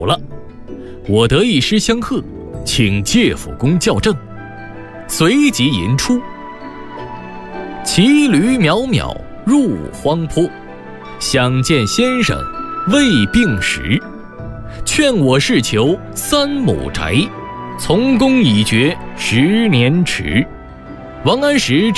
了，我得一诗相贺，请介甫公校正。随即吟出：骑驴渺渺入荒坡，想见先生未病时。劝我是求3亩宅，从公已决10年迟。王安石